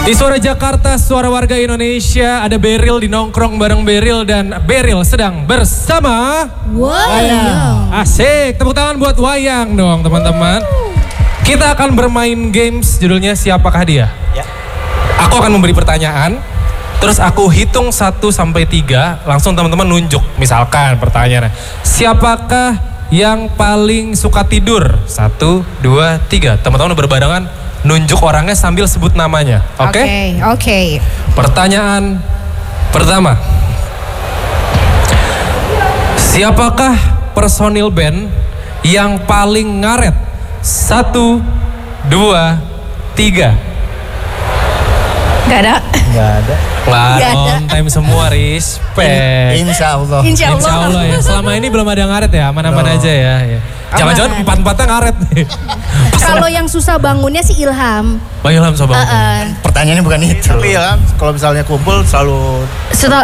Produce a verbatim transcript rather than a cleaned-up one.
Di Suara Jakarta, Suara Warga Indonesia, ada Beril di nongkrong bareng Beril dan Beril sedang bersama Wayang. Asik, tepuk tangan buat Wayang dong teman-teman. Kita akan bermain games, judulnya Siapakah Dia? Ya. Aku akan memberi pertanyaan, terus aku hitung satu sampai tiga, langsung teman-teman nunjuk. Misalkan pertanyaannya, siapakah yang paling suka tidur? Satu, dua, tiga. Teman-teman berbarengan nunjuk orangnya sambil sebut namanya. Oke? Oke, okay? Oke. Okay. Pertanyaan pertama. Siapakah personil band yang paling ngaret? Satu, dua, tiga. Gak ada. Enggak ada. Wah, Gak ada. on time semua, respect. Insya Allah. Insya Allah. Insya Allah ya. Selama ini belum ada ngaret ya, aman-aman No. aja ya. ya. Jangan-jangan empat-empatnya ngaret nih. Kalau yang susah bangunnya sih Ilham. Bang Ilham, sobat. Uh -uh. Pertanyaannya bukan itu. Tapi ya kan, kalau misalnya kumpul selalu Setelah